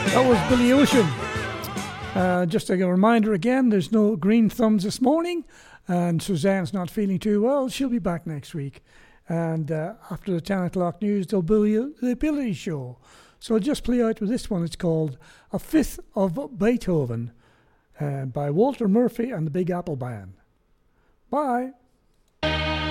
That was Billy Ocean. Just a reminder again, there's no green thumbs this morning, and Suzanne's not feeling too well. She'll be back next week. And after the 10 o'clock news, there'll be the Ability Show. So I'll just play out with this one. It's called A Fifth of Beethoven by Walter Murphy and the Big Apple Band. Bye.